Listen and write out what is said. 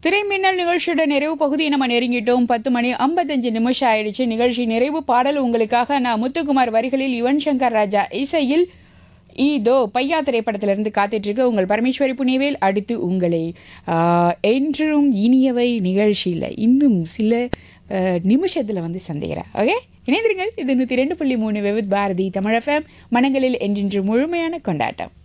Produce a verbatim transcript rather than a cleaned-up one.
திரைமின்னல் நிகழ்ச்சியோட நிறைவு பகுதியை நம்ம நெருங்கிட்டோம். பத்து மணி ஐம்பத்தஞ்சு நிமிஷம் ஆயிடுச்சு. நிகழ்ச்சி நிறைவு பாடல் உங்களுக்காக நான் முத்துக்குமார் வரிகளில் யுவன் சங்கர் ராஜா இசையில் இதோ பையா திரைப்படத்திலிருந்து காத்துட்ருக்கு உங்கள் பரமேஸ்வரி புனிவேல். அடுத்து உங்களை என்றும் இனியவை நிகழ்ச்சியில் இன்னும் சில நிமிஷத்தில் வந்து சந்திக்கிறேன். ஓகே, இணைந்திருங்கள். இது நூற்றி ரெண்டு புள்ளி மூணு விவித் பாரதி தமிழ் எஃப்எம், மனங்களில் என்றென்று முழுமையான கொண்டாட்டம்.